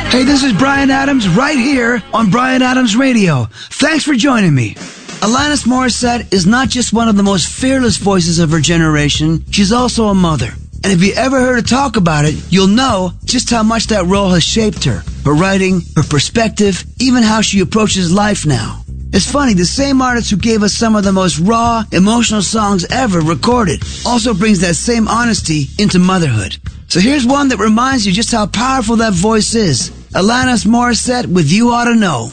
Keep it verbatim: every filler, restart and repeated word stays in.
Hey, this is Bryan Adams right here on Bryan Adams Radio. Thanks for joining me. Alanis Morissette is not just one of the most fearless voices of her generation, she's also a mother. And if you ever heard her talk about it, you'll know just how much that role has shaped her. Her writing, her perspective, even how she approaches life now. It's funny, the same artist who gave us some of the most raw, emotional songs ever recorded also brings that same honesty into motherhood. So here's one that reminds you just how powerful that voice is. Alanis Morissette with You Ought to Know.